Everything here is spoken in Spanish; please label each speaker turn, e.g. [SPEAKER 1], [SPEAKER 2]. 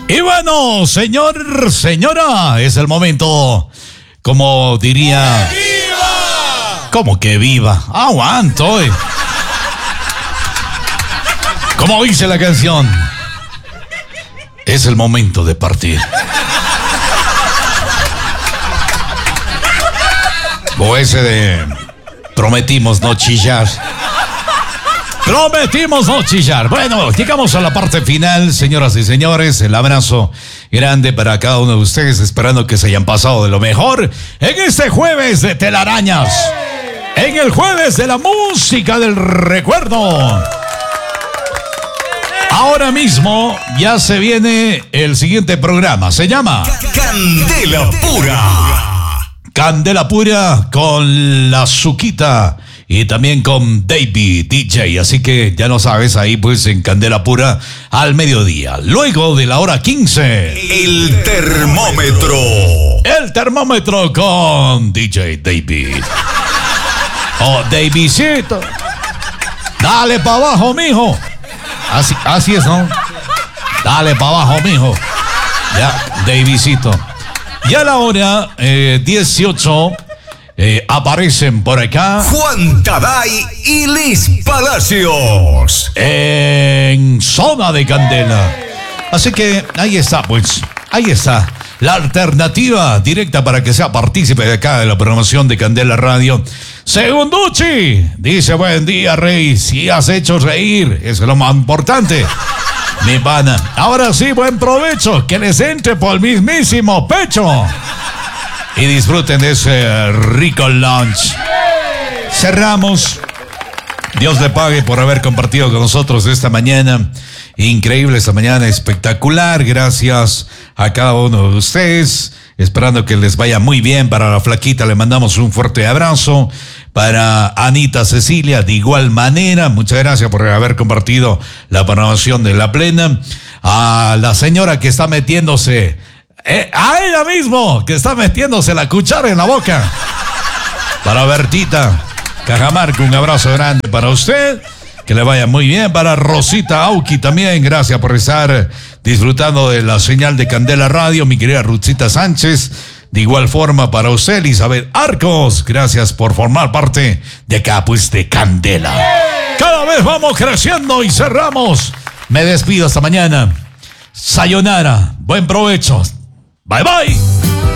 [SPEAKER 1] Y bueno, señor, señora, es el momento, como diría...
[SPEAKER 2] ¡Viva!
[SPEAKER 1] ¿Cómo que viva? Aguanto, Como dice la canción, es el momento de partir. O ese de prometimos no chillar. Prometimos no chillar. Bueno, llegamos a la parte final, señoras y señores. El abrazo grande para cada uno de ustedes, esperando que se hayan pasado de lo mejor en este jueves de telarañas. En el jueves de la música del recuerdo. Ahora mismo ya se viene el siguiente programa. Se llama
[SPEAKER 2] Candela Pura.
[SPEAKER 1] Candela Pura con la Zuquita y también con David DJ. Así que ya lo sabes, ahí pues en Candela Pura al mediodía. Luego de la hora 15.
[SPEAKER 2] El termómetro.
[SPEAKER 1] El termómetro con DJ David. Oh, Davidcito. Dale para abajo, mijo. Así es, ¿no? Dale para abajo, mijo. Ya, Davidcito. Y a la hora 18 aparecen por acá
[SPEAKER 2] Juan Taday y Liz Palacios
[SPEAKER 1] en Zona de Candela. Así que ahí está, pues. Ahí está la alternativa directa para que sea partícipe de acá de la programación de Candela Radio. Segunducci dice: buen día, Rey. Si has hecho reír, eso es lo más importante, mi pana. Ahora sí, buen provecho. Que les entre por el mismísimo pecho. Y disfruten de ese rico lunch. Cerramos. Dios le pague por haber compartido con nosotros esta mañana. Increíble esta mañana, espectacular. Gracias a cada uno de ustedes. Esperando que les vaya muy bien. Para la flaquita le mandamos un fuerte abrazo. Para Anita Cecilia, de igual manera, muchas gracias por haber compartido la programación de La Plena. A la señora que está metiéndose, a ella mismo, que está metiéndose la cuchara en la boca. Para Bertita Cajamarca, un abrazo grande para usted. Que le vaya muy bien. Para Rosita Auqui también, gracias por estar disfrutando de la señal de Candela Radio, mi querida Ruthcita Sánchez. De igual forma para usted, Elizabeth Arcos, gracias por formar parte de acá, pues, de Candela. Cada vez vamos creciendo y cerramos. Me despido hasta mañana. Sayonara, buen provecho. Bye bye.